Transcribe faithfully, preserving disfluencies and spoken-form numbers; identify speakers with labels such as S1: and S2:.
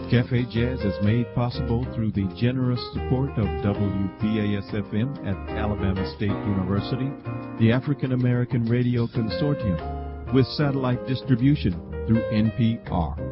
S1: Cafe Jazz is made possible through the generous support of W P A S F M at Alabama State University, the African American Radio Consortium, with satellite distribution through N P R.